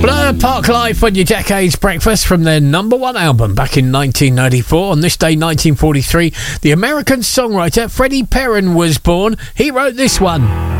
Blur Park Life on your Decades Breakfast from their number one album back in 1994. On this day, 1943, the American songwriter Freddie Perren was born. He wrote this one.